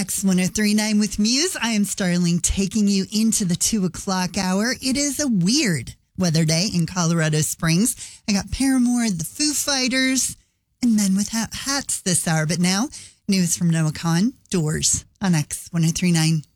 X1039 with Muse. I am Starling, taking you into the 2 o'clock hour. It is a weird weather day in Colorado Springs. I got Paramore, the Foo Fighters, and Men Without Hats this hour. But now, news from Noah Kahn, Doors on X1039.